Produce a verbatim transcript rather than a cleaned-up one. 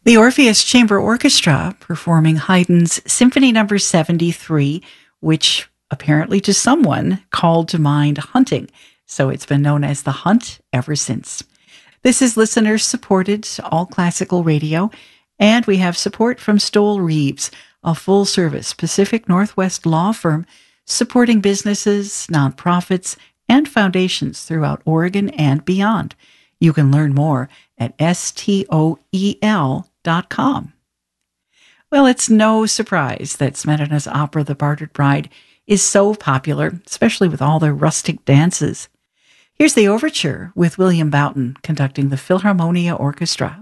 The Orpheus Chamber Orchestra performing Haydn's Symphony Number seventy-three, which apparently to someone called to mind hunting. So it's been known as the Hunt ever since. This is listener-supported all classical radio, and we have support from Stoll Reeves, a full-service Pacific Northwest law firm supporting businesses, nonprofits, and foundations throughout Oregon and beyond. You can learn more at S T O E L dot com. Well, it's no surprise that Smetana's opera The Bartered Bride is so popular, especially with all the rustic dances. Here's the overture with William Boughton conducting the Philharmonia Orchestra.